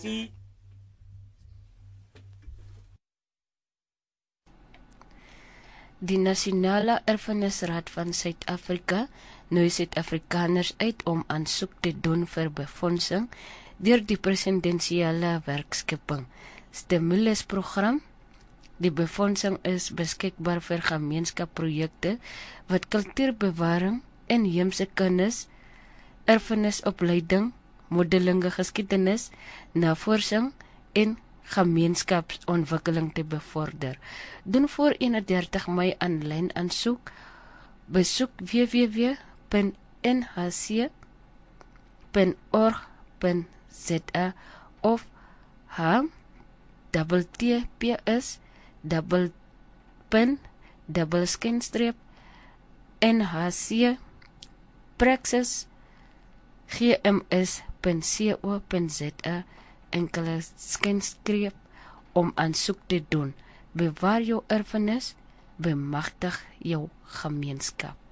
Die Nasionale Erfenisraad van Suid-Afrika nooi Suid-Afrikaners uit om aansoek te doen vir befondsing deur die presidensiële werkskeping stimulusprogram. Die befondsing is beskikbaar vir gemeenskapprojekte wat kultuurbewaring, inheemse kennis, erfenisopleiding, modelinge geskiedenis, navorsing en gemeenskapsontwikkeling te bevorder. Doen voor 31 Mei aanlyn aansoek. Besoek www.nhc.org.za of https://nhc praxis gms.co.za enkele skenstreep om aansoek te doen. Bewaar jou erfenis, bemagtig jou gemeenskap.